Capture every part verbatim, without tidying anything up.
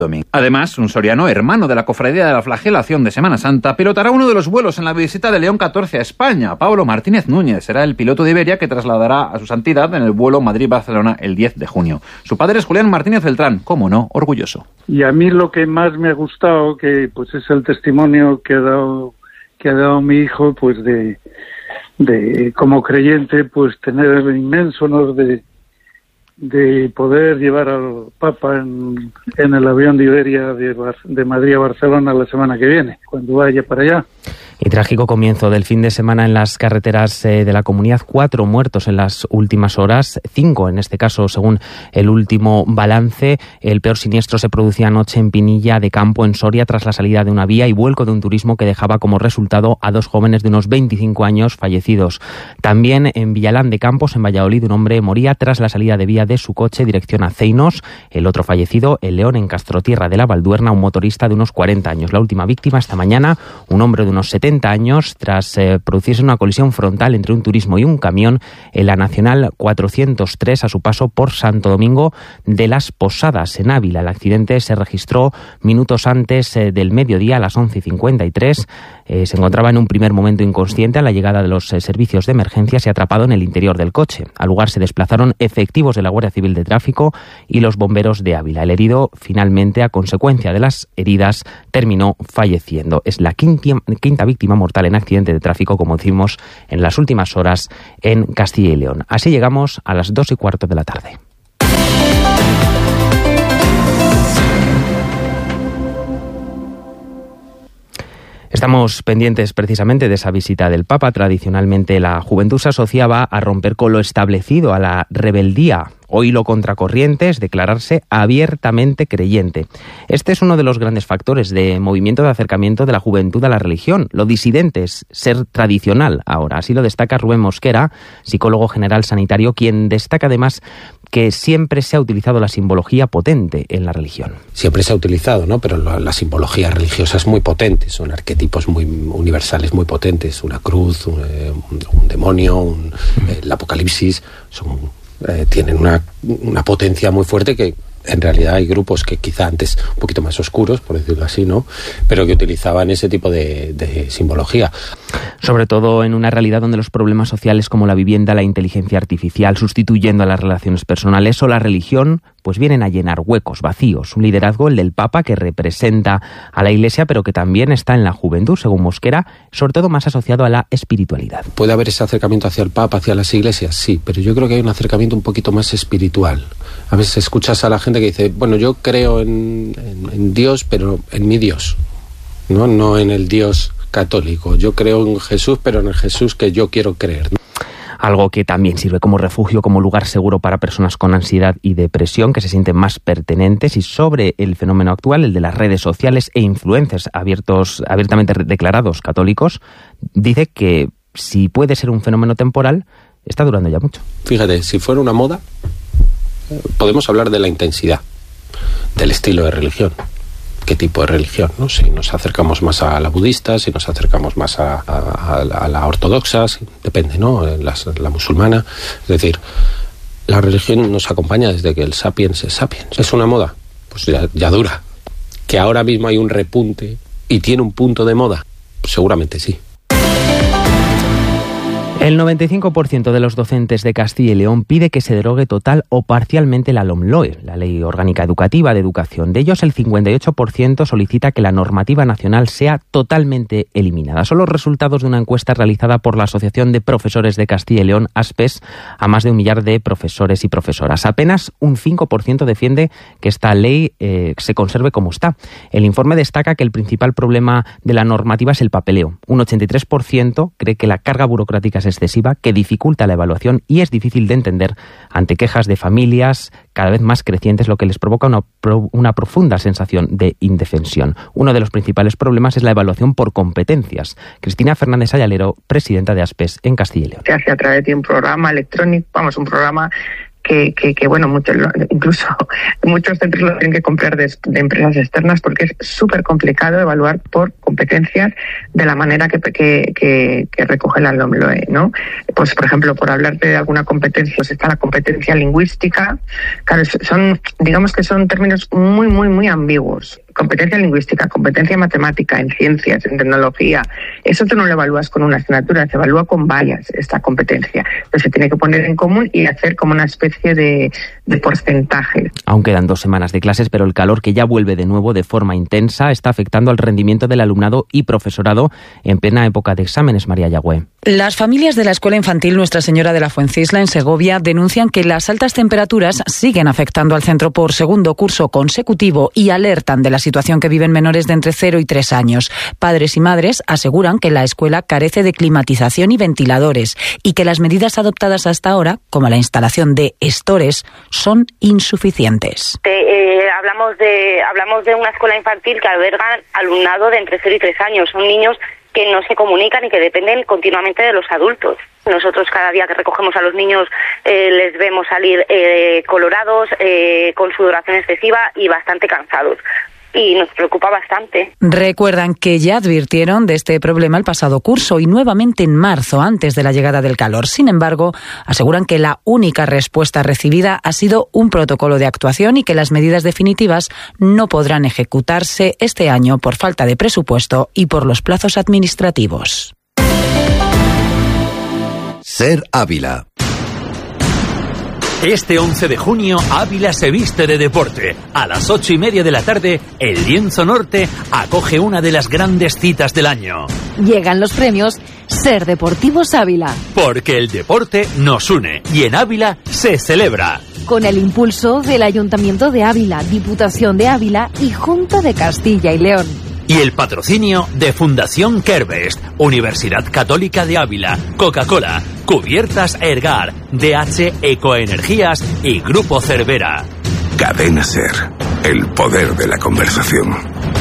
domingo. Además, un soriano, hermano de la Cofradía de la Flagelación de Semana Santa, pilotará uno de los vuelos en la visita de León catorce a España. Pablo Martínez Núñez será el piloto de Iberia que trasladará a su santidad en el vuelo Madrid-Barcelona el diez de junio. Su padre es Julián Martínez Beltrán, cómo no, orgulloso. Y a mí lo que más me ha gustado, que pues es el testimonio que ha dado, que ha dado mi hijo, pues de, de como creyente, pues tener el inmenso honor de de poder llevar al Papa en, en el avión de Iberia de, de Madrid a Barcelona la semana que viene, cuando vaya para allá. Y trágico comienzo del fin de semana en las carreteras eh, de la comunidad. Cuatro muertos en las últimas horas, cinco en este caso según el último balance. El peor siniestro se producía anoche en Pinilla de Campo, en Soria, tras la salida de una vía y vuelco de un turismo que dejaba como resultado a dos jóvenes de unos veinticinco años fallecidos. También en Villalán de Campos, en Valladolid, un hombre moría tras la salida de vía de su coche dirección a Ceinos. El otro fallecido, en León, en Castrotierra de la Valduerna, un motorista de unos cuarenta años. La última víctima esta mañana, un hombre de unos setenta años, tras eh, producirse una colisión frontal entre un turismo y un camión en la Nacional cuatrocientos tres a su paso por Santo Domingo de las Posadas, en Ávila. El accidente se registró minutos antes eh, del mediodía, a las once y cincuenta y tres. Eh, se encontraba en un primer momento inconsciente a la llegada de los eh, servicios de emergencias y atrapado en el interior del coche. Al lugar se desplazaron efectivos de la Guardia Civil de Tráfico y los bomberos de Ávila. El herido, finalmente, a consecuencia de las heridas, terminó falleciendo. Es la quinta, quinta víctima mortal en accidente de tráfico, como decimos, en las últimas horas en Castilla y León. Así llegamos a las dos y cuarto de la tarde. Estamos pendientes precisamente de esa visita del Papa. Tradicionalmente la juventud se asociaba a romper con lo establecido, a la rebeldía. Hoy lo contracorriente es declararse abiertamente creyente. Este es uno de los grandes factores de movimiento de acercamiento de la juventud a la religión. Lo disidente es ser tradicional ahora. Así lo destaca Rubén Mosquera, psicólogo general sanitario, quien destaca además que siempre se ha utilizado la simbología potente en la religión. Siempre se ha utilizado, ¿no? Pero la, la simbología religiosa es muy potente, son arquetipos muy universales, muy potentes. Una cruz, un, un, un demonio, un, mm. eh, el apocalipsis, son, eh, tienen una, una potencia muy fuerte que en realidad hay grupos que quizá antes un poquito más oscuros, por decirlo así, ¿no? Pero que utilizaban ese tipo de, de simbología. Sobre todo en una realidad donde los problemas sociales como la vivienda, la inteligencia artificial, sustituyendo a las relaciones personales, o la religión, pues vienen a llenar huecos, vacíos. Un liderazgo, el del Papa, que representa a la Iglesia, pero que también está en la juventud, según Mosquera, sobre todo más asociado a la espiritualidad. ¿Puede haber ese acercamiento hacia el Papa, hacia las iglesias? Sí, pero yo creo que hay un acercamiento un poquito más espiritual. A veces escuchas a la gente que dice, bueno, yo creo en, en, en Dios, pero en mi Dios, ¿no? No en el Dios católico. Yo creo en Jesús, pero en el Jesús que yo quiero creer, ¿no? Algo que también sirve como refugio, como lugar seguro para personas con ansiedad y depresión que se sienten más pertenentes. Y sobre el fenómeno actual, el de las redes sociales e influencers abiertos, abiertamente declarados católicos, dice que si puede ser un fenómeno temporal, está durando ya mucho. Fíjate, si fuera una moda, podemos hablar de la intensidad, del estilo de religión. ¿Qué tipo de religión? ¿No? Si nos acercamos más a la budista, si nos acercamos más a, a, a la ortodoxa, si, depende, ¿no? La, la musulmana. Es decir, la religión nos acompaña desde que el sapiens es sapiens. ¿Es una moda? Pues ya, ya dura. ¿Que ahora mismo hay un repunte y tiene un punto de moda? Pues seguramente sí. El noventa y cinco por ciento de los docentes de Castilla y León pide que se derogue total o parcialmente la LOMLOE, la Ley Orgánica Educativa de Educación. De ellos, el cincuenta y ocho por ciento solicita que la normativa nacional sea totalmente eliminada. Son los resultados de una encuesta realizada por la Asociación de Profesores de Castilla y León, ASPES, a más de un millar de profesores y profesoras. Apenas un cinco por ciento defiende que esta ley eh, se conserve como está. El informe destaca que el principal problema de la normativa es el papeleo. Un ochenta y tres por ciento cree que la carga burocrática es excesiva, que dificulta la evaluación y es difícil de entender ante quejas de familias cada vez más crecientes, lo que les provoca una, una profunda sensación de indefensión. Uno de los principales problemas es la evaluación por competencias. Cristina Fernández Ayalero, presidenta de ASPES en Castilla y León. Se hace a través de un programa electrónico, vamos, un programa que, que, que bueno, muchos, incluso muchos centros lo tienen que comprar de, de empresas externas porque es súper complicado evaluar por competencias. competencias de la manera que, que, que, que recoge la LOMLOE, ¿no? Pues, por ejemplo, por hablarte de alguna competencia, pues está la competencia lingüística. Claro, son, digamos que son términos muy, muy, muy ambiguos. Competencia lingüística, competencia matemática, en ciencias, en tecnología. Eso tú no lo evalúas con una asignatura, se evalúa con varias, esta competencia. Entonces se tiene que poner en común y hacer como una especie de, de porcentaje. Aún quedan dos semanas de clases, pero el calor que ya vuelve de nuevo de forma intensa está afectando al rendimiento del alumnado y profesorado en plena época de exámenes. María Yagüe. Las familias de la Escuela Infantil Nuestra Señora de la Fuencisla en Segovia denuncian que las altas temperaturas siguen afectando al centro por segundo curso consecutivo y alertan de la situación que viven menores de entre cero y tres años. Padres y madres aseguran que la escuela carece de climatización y ventiladores y que las medidas adoptadas hasta ahora, como la instalación de estores, son insuficientes. Eh, eh, hablamos de hablamos de una escuela infantil que alberga alumnado de entre cero y tres años. Son niños que no se comunican y que dependen continuamente de los adultos. Nosotros cada día que recogemos a los niños eh, les vemos salir eh, colorados, eh, con sudoración excesiva y bastante cansados. Y nos preocupa bastante. Recuerdan que ya advirtieron de este problema el pasado curso y nuevamente en marzo, antes de la llegada del calor. Sin embargo, aseguran que la única respuesta recibida ha sido un protocolo de actuación y que las medidas definitivas no podrán ejecutarse este año por falta de presupuesto y por los plazos administrativos. Ser Ávila. Este once de junio, Ávila se viste de deporte. A las ocho y media de la tarde, el Lienzo Norte acoge una de las grandes citas del año. Llegan los premios Ser Deportivos Ávila. Porque el deporte nos une y en Ávila se celebra. Con el impulso del Ayuntamiento de Ávila, Diputación de Ávila y Junta de Castilla y León. Y el patrocinio de Fundación Kerbest, Universidad Católica de Ávila, Coca-Cola, Cubiertas Ergar, D H Ecoenergías y Grupo Cervera. Cadena Ser, el poder de la conversación.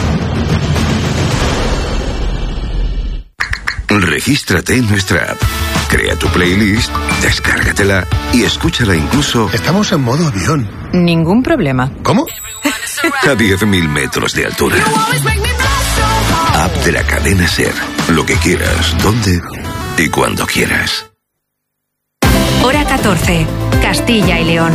Regístrate en nuestra app. Crea tu playlist, descárgatela y escúchala incluso... Estamos en modo avión. Ningún problema. ¿Cómo? A diez mil metros de altura. App de la Cadena Ser. Lo que quieras, donde y cuando quieras. Hora catorce. Castilla y León.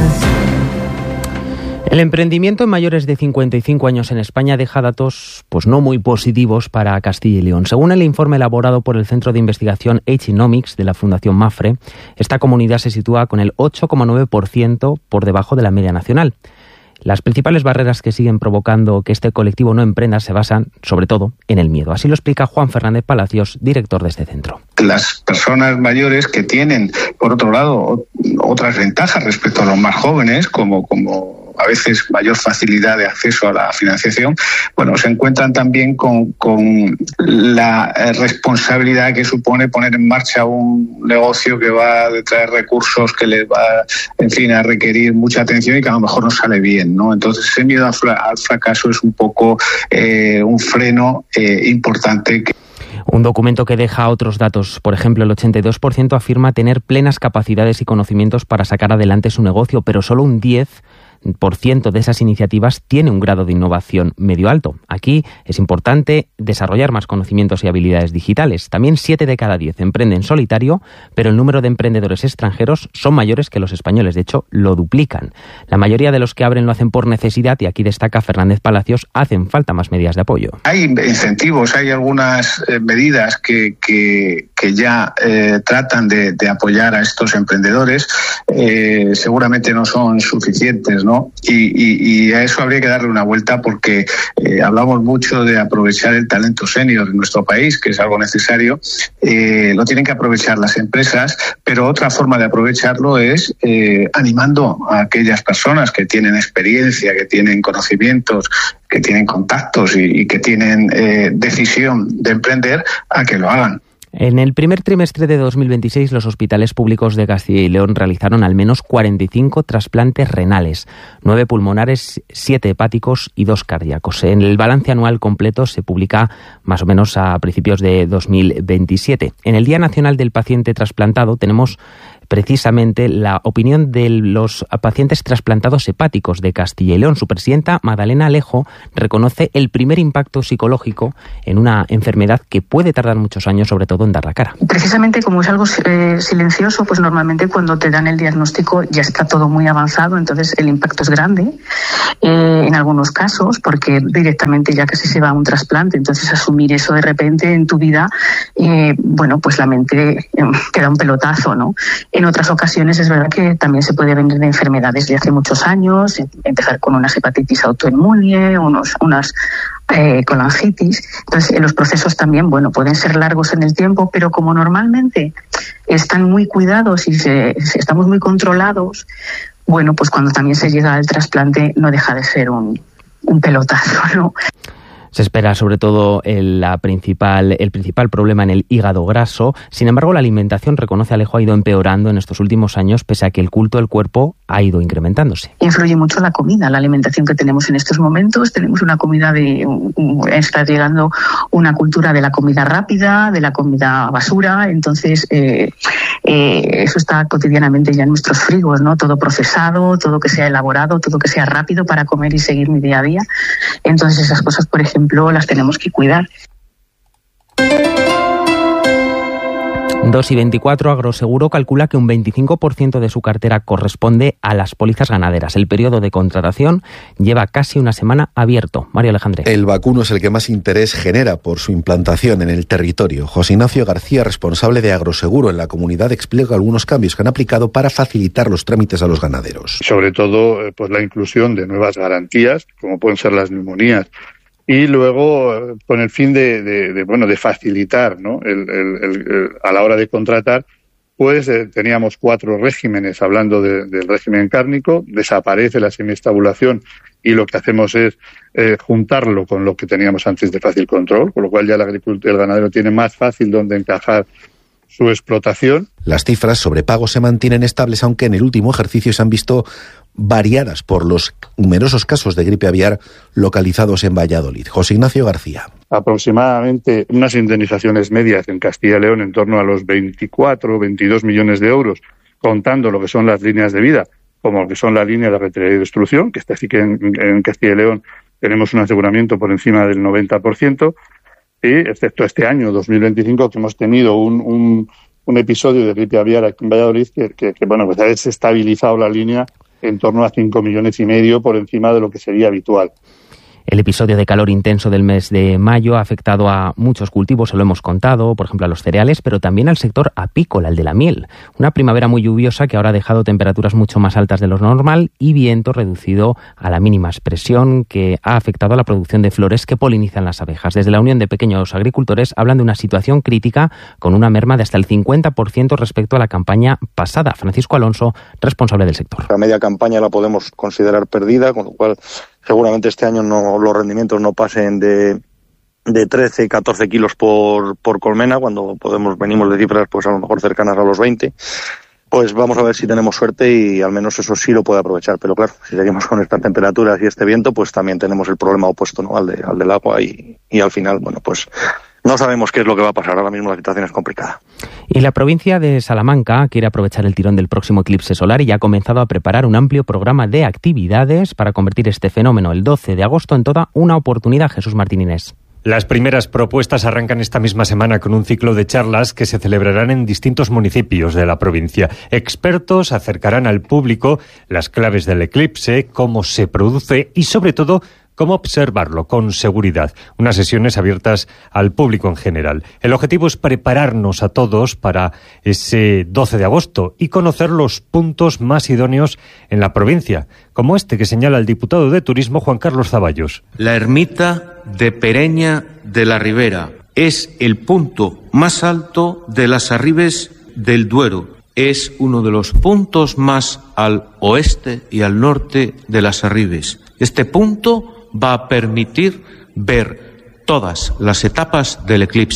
El emprendimiento en mayores de cincuenta y cinco años en España deja datos pues no muy positivos para Castilla y León. Según el informe elaborado por el Centro de Investigación Agenomics de la Fundación Mafre, esta comunidad se sitúa con el ocho coma nueve por ciento por debajo de la media nacional. Las principales barreras que siguen provocando que este colectivo no emprenda se basan, sobre todo, en el miedo. Así lo explica Juan Fernández Palacios, director de este centro. Las personas mayores que tienen, por otro lado, otras ventajas respecto a los más jóvenes, como, como a veces mayor facilidad de acceso a la financiación, bueno, se encuentran también con, con la responsabilidad que supone poner en marcha un negocio que va a traer recursos, que les va, en fin, a requerir mucha atención y que a lo mejor no sale bien, ¿no? Entonces, ese miedo al fracaso es un poco eh, un freno eh, importante que... Un documento que deja otros datos. Por ejemplo, el ochenta y dos por ciento afirma tener plenas capacidades y conocimientos para sacar adelante su negocio, pero solo un diez por ciento de esas iniciativas tiene un grado de innovación medio alto. Aquí es importante desarrollar más conocimientos y habilidades digitales. También siete de cada diez emprenden solitario, pero el número de emprendedores extranjeros son mayores que los españoles. De hecho, lo duplican. La mayoría de los que abren lo hacen por necesidad y aquí destaca Fernández Palacios, hacen falta más medidas de apoyo. Hay incentivos, hay algunas eh, medidas que, que, que ya eh, tratan de, de apoyar a estos emprendedores. Eh, seguramente no son suficientes, ¿no? Y, y, y a eso habría que darle una vuelta porque eh, hablamos mucho de aprovechar el talento senior en nuestro país, que es algo necesario. Eh, lo tienen que aprovechar las empresas, pero otra forma de aprovecharlo es eh, animando a aquellas personas que tienen experiencia, que tienen conocimientos, que tienen contactos y, y que tienen eh, decisión de emprender a que lo hagan. En el primer trimestre de dos mil veintiséis, los hospitales públicos de Castilla y León realizaron al menos cuarenta y cinco trasplantes renales, nueve pulmonares, siete hepáticos y dos cardíacos. En el balance anual completo se publica más o menos a principios de dos mil veintisiete. En el Día Nacional del Paciente Trasplantado tenemos precisamente la opinión de los pacientes trasplantados hepáticos de Castilla y León. Su presidenta, Magdalena Alejo, reconoce el primer impacto psicológico en una enfermedad que puede tardar muchos años, sobre todo en dar la cara. Precisamente como es algo eh, silencioso, pues normalmente cuando te dan el diagnóstico ya está todo muy avanzado, entonces el impacto es grande eh, en algunos casos, porque directamente ya casi se va a un trasplante, entonces asumir eso de repente en tu vida, eh, bueno, pues la mente eh, te da un pelotazo, ¿no? En otras ocasiones es verdad que también se puede venir de enfermedades de hace muchos años, empezar con unas hepatitis autoinmune, unos, unas eh, colangitis. Entonces, los procesos también, bueno, pueden ser largos en el tiempo, pero como normalmente están muy cuidados y se, se, estamos muy controlados, bueno, pues cuando también se llega al trasplante no deja de ser un, un pelotazo, ¿no? Se espera sobre todo el, la principal, el principal problema en el hígado graso. Sin embargo, la alimentación, reconoce Alejo, ha ido empeorando en estos últimos años, pese a que el culto del cuerpo ha ido incrementándose. Influye mucho la comida, la alimentación que tenemos en estos momentos. Tenemos una comida de... está llegando una cultura de la comida rápida, de la comida basura. Entonces, eh, eh, eso está cotidianamente ya en nuestros frigos, ¿no? Todo procesado, todo que sea elaborado, todo que sea rápido para comer y seguir mi día a día. Entonces, esas cosas, por ejemplo, las tenemos que cuidar. dos y veinticuatro, Agroseguro calcula que un veinticinco por ciento de su cartera corresponde a las pólizas ganaderas. El periodo de contratación lleva casi una semana abierto. Mario Alejandre. El vacuno es el que más interés genera por su implantación en el territorio. José Ignacio García, responsable de Agroseguro en la comunidad, explica algunos cambios que han aplicado para facilitar los trámites a los ganaderos. Sobre todo, pues la inclusión de nuevas garantías, como pueden ser las neumonías, y luego con el fin de, de, de bueno de facilitar, ¿no? el, el, el, a la hora de contratar, pues eh, teníamos cuatro regímenes. Hablando de, del régimen cárnico, desaparece la semiestabulación y lo que hacemos es eh, juntarlo con lo que teníamos antes de fácil control, con lo cual ya el, agricultor, el ganadero tiene más fácil donde encajar su explotación. Las cifras sobre pagos se mantienen estables, aunque en el último ejercicio se han visto variadas por los numerosos casos de gripe aviar localizados en Valladolid. José Ignacio García. Aproximadamente unas indemnizaciones medias en Castilla y León en torno a los veinticuatro o veintidós millones de euros, contando lo que son las líneas de vida, como lo que son la línea de retirada y destrucción, que está así que en, en Castilla y León tenemos un aseguramiento por encima del noventa por ciento, y excepto este año, dos mil veinticinco, que hemos tenido un, un, un episodio de gripe aviar aquí en Valladolid, que, que, que bueno, pues ha desestabilizado la línea en torno a cinco millones y medio por encima de lo que sería habitual. El episodio de calor intenso del mes de mayo ha afectado a muchos cultivos, se lo hemos contado, por ejemplo a los cereales, pero también al sector apícola, el de la miel. Una primavera muy lluviosa que ahora ha dejado temperaturas mucho más altas de lo normal y viento reducido a la mínima expresión, que ha afectado a la producción de flores que polinizan las abejas. Desde la Unión de Pequeños Agricultores hablan de una situación crítica con una merma de hasta el cincuenta por ciento respecto a la campaña pasada. Francisco Alonso, responsable del sector. La media campaña la podemos considerar perdida, con lo cual seguramente este año no, los rendimientos no pasen de, de trece, catorce kilos por, por colmena, cuando podemos venimos de cifras pues a lo mejor cercanas a los veinte. Pues vamos a ver si tenemos suerte y al menos eso sí lo puede aprovechar. Pero claro, si seguimos con estas temperaturas y este viento, pues también tenemos el problema opuesto, ¿no? al, de, al del agua y, y al final, bueno, pues no sabemos qué es lo que va a pasar. Ahora mismo la situación es complicada. Y la provincia de Salamanca quiere aprovechar el tirón del próximo eclipse solar y ya ha comenzado a preparar un amplio programa de actividades para convertir este fenómeno el doce de agosto en toda una oportunidad. Jesús Martín Inés. Las primeras propuestas arrancan esta misma semana con un ciclo de charlas que se celebrarán en distintos municipios de la provincia. Expertos acercarán al público las claves del eclipse, cómo se produce y, sobre todo, cómo observarlo con seguridad. Unas sesiones abiertas al público en general. El objetivo es prepararnos a todos para ese doce de agosto y conocer los puntos más idóneos en la provincia, como este que señala el diputado de Turismo Juan Carlos Zaballos. La ermita de Pereña de la Ribera es el punto más alto de las Arribes del Duero. Es uno de los puntos más al oeste y al norte de las Arribes. Este punto va a permitir ver todas las etapas del eclipse.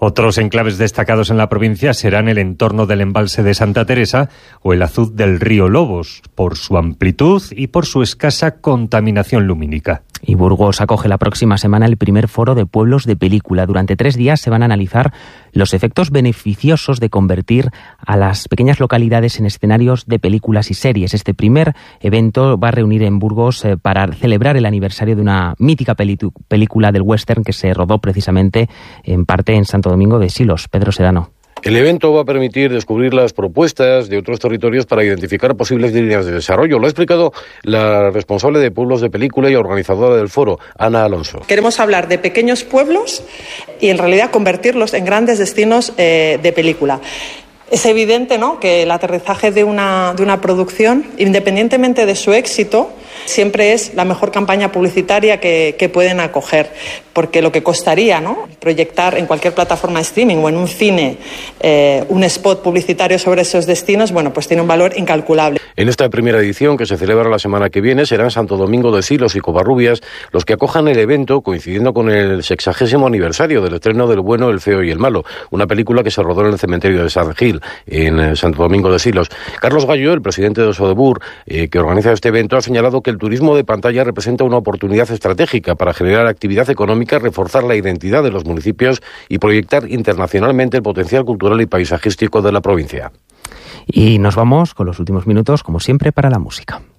Otros enclaves destacados en la provincia serán el entorno del embalse de Santa Teresa o el azud del río Lobos, por su amplitud y por su escasa contaminación lumínica. Y Burgos acoge la próxima semana el primer foro de pueblos de película. Durante tres días se van a analizar los efectos beneficiosos de convertir a las pequeñas localidades en escenarios de películas y series. Este primer evento va a reunir en Burgos eh, para celebrar el aniversario de una mítica pelitu- película del western que se rodó precisamente en parte en Santo Domingo de Silos. Pedro Sedano. El evento va a permitir descubrir las propuestas de otros territorios para identificar posibles líneas de desarrollo. Lo ha explicado la responsable de pueblos de película y organizadora del foro, Ana Alonso. Queremos hablar de pequeños pueblos y en realidad convertirlos en grandes destinos eh, de película. Es evidente, ¿no?, que el aterrizaje de una, de una producción, independientemente de su éxito, siempre es la mejor campaña publicitaria que, que pueden acoger, porque lo que costaría, ¿no?, proyectar en cualquier plataforma de streaming o en un cine eh, un spot publicitario sobre esos destinos, bueno, pues tiene un valor incalculable. En esta primera edición, que se celebra la semana que viene, serán Santo Domingo de Silos y Covarrubias los que acojan el evento, coincidiendo con el sexagésimo aniversario del estreno del Bueno, el Feo y el Malo, una película que se rodó en el cementerio de San Gil, en Santo Domingo de Silos. Carlos Gallo, el presidente de Sodebur, eh, que organiza este evento, ha señalado que el turismo de pantalla representa una oportunidad estratégica para generar actividad económica, reforzar la identidad de los municipios y proyectar internacionalmente el potencial cultural y paisajístico de la provincia. Y nos vamos con los últimos minutos, como siempre, para la música.